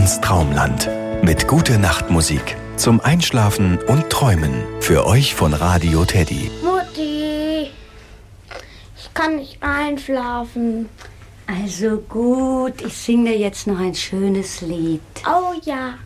ins Traumland mit Gute-Nacht-Musik zum Einschlafen und Träumen. Für euch von Radio Teddy. Mutti, ich kann nicht einschlafen. Also gut, ich singe dir jetzt noch ein schönes Lied. Oh ja.